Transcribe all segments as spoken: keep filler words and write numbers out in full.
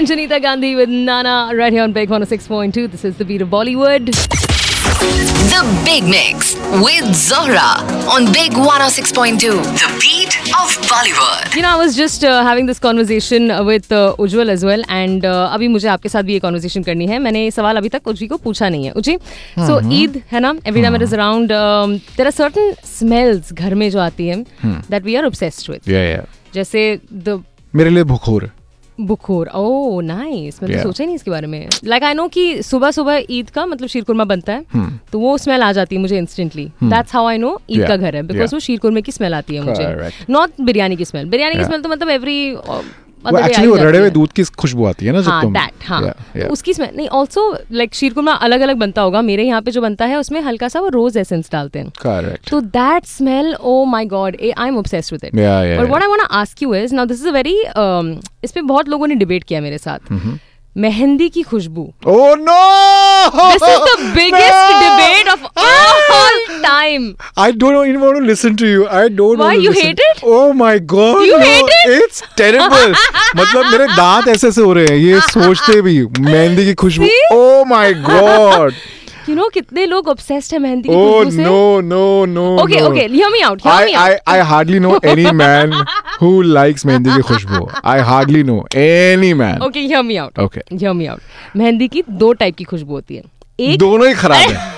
Sanjanita Gandhi with Nana right here on Big one oh six point two. This is the beat of Bollywood. The Big Mix with Zohra on Big one oh six point two. The beat of Bollywood. You know, I was just uh, having this conversation with uh, Ujjwal as well, and uh, अभी मुझे आपके साथ भी ये conversation करनी है. मैंने सवाल अभी तक उजी को पूछा नहीं है. उजी, so Eid है ना? Every time it is around, um, there are certain smells घर में जो आती हैं that we are obsessed with. Yeah, yeah. जैसे the मेरे लिए बुखोर. बुखोर, ओह नाइस. मैंने सोचा ही नहीं इसके बारे में. लाइक आई नो कि सुबह सुबह ईद का मतलब शीर कुरमा बनता है, hmm. तो वो स्मेल आ जाती है मुझे instantly. That's how I know Eid का घर है, बिकॉज वो शीर कुरमे की स्मेल आती है मुझे, नॉट बिरयानी की स्मेल. बिरयानी की स्मेल तो मतलब एवरी वो एक्चुअली वो रड़े हुए दूध की खुशबू आती है ना जब हाँ, तुम that, हाँ. yeah, yeah. उसकी स्मेल नहीं. ऑल्सो लाइक शीर कुरमा अलग अलग बनता होगा. मेरे यहाँ पे जो बनता है उसमें हल्का सा वो रोज एसेंस डालते हैं. Correct. तो that smell, oh my God, I am obsessed with it. But what I want to ask you is, now this is a very, इस पे बहुत लोगों ने डिबेट किया मेरे साथ. मेहंदी की खुशबू. Oh no! This is the biggest no! debate of all time. I don't even want to listen to you. I don't Why want to you listen. hate it? Oh my god. You no, hate it? It's terrible. मतलब मेरे दांत ऐसे ऐसे हो रहे हैं ये सोचते भी. मेहंदी की खुशबू. Oh my god. You know कितने लोग obsessed है मेहंदी की oh, खुशबू से? Oh no no no. Okay no. okay, hear me out. Hear I, me out. I I hardly know any man who likes mehndi की खुशबू. I hardly know any man. Okay, hear me out. Okay. Hear me out. Mehndi की दो type की खुशबू होती है. एक दोनों ही खराब है.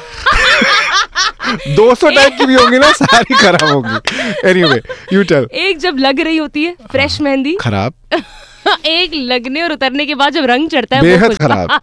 दो सौ टाइप की भी होंगी ना, सारी खराब होंगी. Anyway, you tell. एक जब लग रही होती है फ्रेश मेहंदी, खराब. एक लगने और उतरने के बाद जब रंग चढ़ता है बेहद खराब.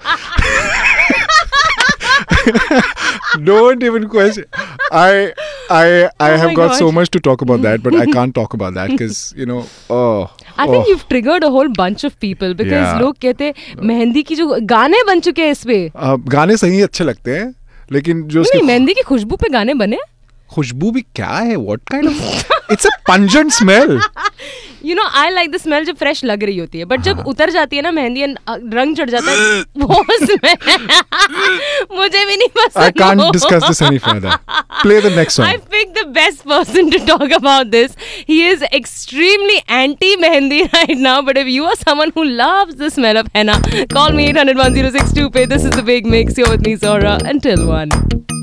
Don't even question. I I I oh have got God. so much to talk about that, but I can't talk about that because you know. Oh. I think oh. you've triggered a whole bunch of people because Yeah. लोग कहते मेहंदी की जो गाने बन चुके हैं इस पे. uh, गाने सही अच्छे लगते हैं, लेकिन जो नहीं, उसकी मेहंदी की खुशबू पे गाने बने. खुशबू भी क्या है? What kind of? It's a pungent smell. You know, I like the smell जब फ्रेश लग रही होती है, बट जब उतर जाती है ना मेहंदी and रंग चढ़ जाता है, वो smell मुझे भी नहीं पसंद. I can't discuss this any further. Play the next song. I picked the best person to talk about this. He is extremely anti mehendi right now, but if you are someone who loves the smell of henna, call me eight hundred one oh six two pe. This is the Big Mix. You're with me, Zohra, until one.